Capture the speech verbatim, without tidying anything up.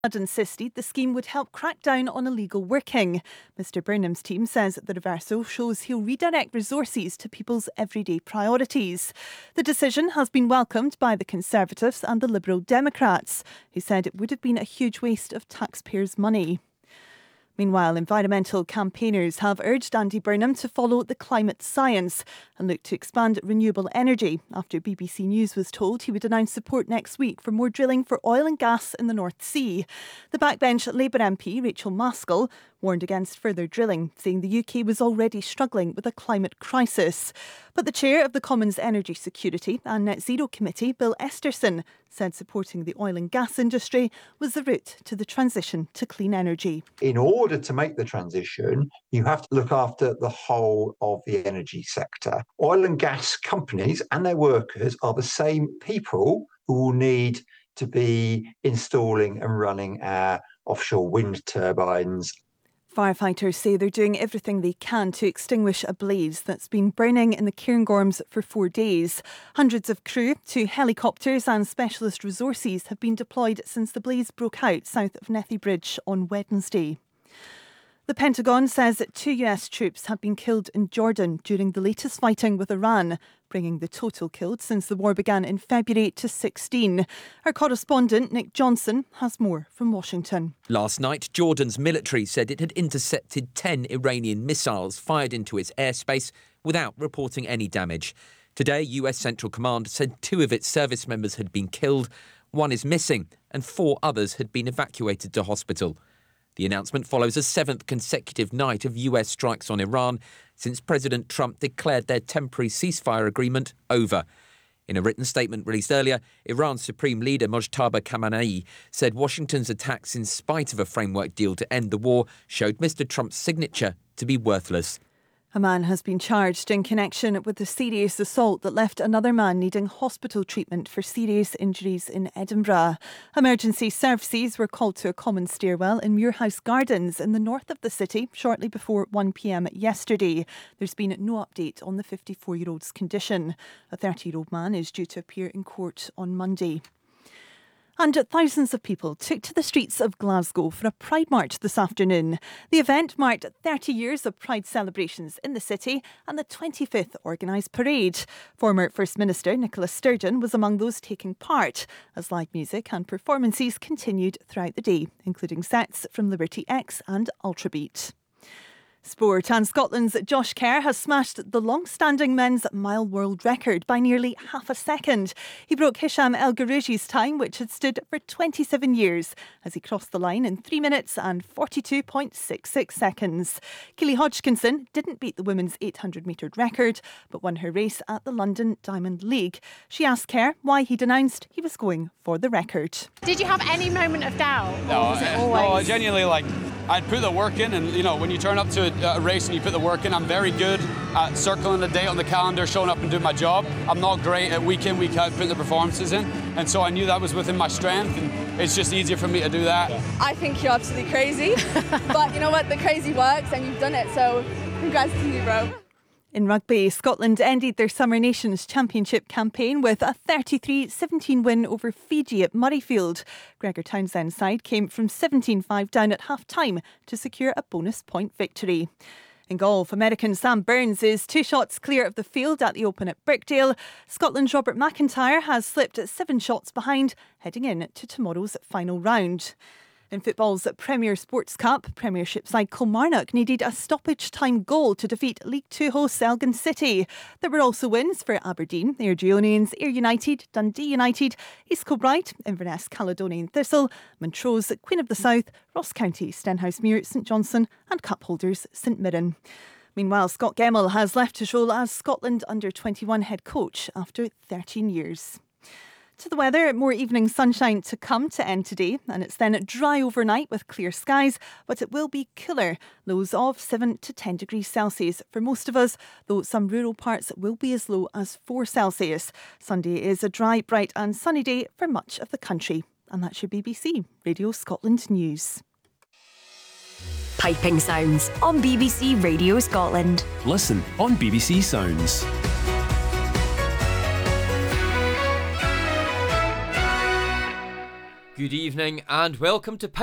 had insisted the scheme would help crack down on illegal working. Mr Burnham's team says the reversal shows he'll redirect resources to people's everyday priorities. The decision has been welcomed by the Conservatives and the Liberal Democrats, who said it would have been a huge waste of taxpayers' money. Meanwhile, environmental campaigners have urged Andy Burnham to follow the climate science and look to expand renewable energy after B B C News was told he would announce support next week for more drilling for oil and gas in the North Sea. The backbench Labour M P Rachel Maskell warned against further drilling, saying the U K was already struggling with a climate crisis. But the chair of the Commons Energy Security and Net Zero Committee, Bill Esterson, said supporting the oil and gas industry was the route to the transition to clean energy. In order to make the transition, you have to look after the whole of the energy sector. Oil and gas companies and their workers are the same people who will need to be installing and running our offshore wind turbines. Firefighters say they're doing everything they can to extinguish a blaze that's been burning in the Cairngorms for four days. Hundreds of crew, two helicopters and specialist resources have been deployed since the blaze broke out south of Nethy Bridge on Wednesday. The Pentagon says that two U S troops have been killed in Jordan during the latest fighting with Iran, bringing the total killed since the war began in February to sixteen. Our correspondent Nick Johnson has more from Washington. Last night, Jordan's military said it had intercepted ten Iranian missiles fired into its airspace without reporting any damage. Today, U S Central Command said two of its service members had been killed, one is missing, and four others had been evacuated to hospital. The announcement follows a seventh consecutive night of U S strikes on Iran since President Trump declared their temporary ceasefire agreement over. In a written statement released earlier, Iran's Supreme Leader Mojtaba Khamenei said Washington's attacks, in spite of a framework deal to end the war, showed Mister Trump's signature to be worthless. A man has been charged in connection with the serious assault that left another man needing hospital treatment for serious injuries in Edinburgh. Emergency services were called to a common stairwell in Muirhouse Gardens in the north of the city shortly before one p m yesterday. There's been no update on the fifty-four-year-old's condition. A thirty-year-old man is due to appear in court on Monday. And thousands of people took to the streets of Glasgow for a Pride March this afternoon. The event marked thirty years of Pride celebrations in the city and the twenty-fifth organised parade. Former First Minister Nicola Sturgeon was among those taking part, as live music and performances continued throughout the day, including sets from Liberty X and Ultrabeat. Sport, and Scotland's Josh Kerr has smashed the long-standing men's mile world record by nearly half a second. He broke Hisham El Guerrouji's time, which had stood for twenty-seven years, as he crossed the line in three minutes and forty-two point six six seconds. Keely Hodgkinson didn't beat the women's eight hundred metre record, but won her race at the London Diamond League. She asked Kerr why he'd announced he was going for the record. Did you have any moment of doubt? No, was it always... no, I genuinely, like, I'd put the work in, and, you know, when you turn up to a, a race and you put the work in, I'm very good at circling a date on the calendar, showing up and doing my job. I'm not great at week in, week out putting the performances in, and so I knew that was within my strength, and it's just easier for me to do that. I think you're absolutely crazy, but you know what, the crazy works and you've done it, so congrats to you, bro. In rugby, Scotland ended their Summer Nations Championship campaign with a thirty-three seventeen win over Fiji at Murrayfield. Gregor Townsend's side came from seventeen five down at half-time to secure a bonus point victory. In golf, American Sam Burns is two shots clear of the field at the Open at Birkdale. Scotland's Robert McIntyre has slipped seven shots behind, heading in to tomorrow's final round. In football's Premier Sports Cup, Premiership side Kilmarnock needed a stoppage-time goal to defeat League Two hosts Elgin City. There were also wins for Aberdeen, Airdrieonians, Ayr United, Dundee United, East Kilbride, Inverness Caledonian Thistle, Montrose, Queen of the South, Ross County, Stenhousemuir, St Johnstone and cup holders St Mirren. Meanwhile, Scott Gemmell has left his role as Scotland under twenty-one head coach after thirteen years. To the weather, more evening sunshine to come to end today, and it's then dry overnight with clear skies, but it will be cooler, lows of seven to ten degrees Celsius for most of us, though some rural parts will be as low as four Celsius. Sunday is a dry, bright and sunny day for much of the country. And that's your B B C Radio Scotland News. Piping Sounds on B B C Radio Scotland. Listen on B B C Sounds. Good evening and welcome to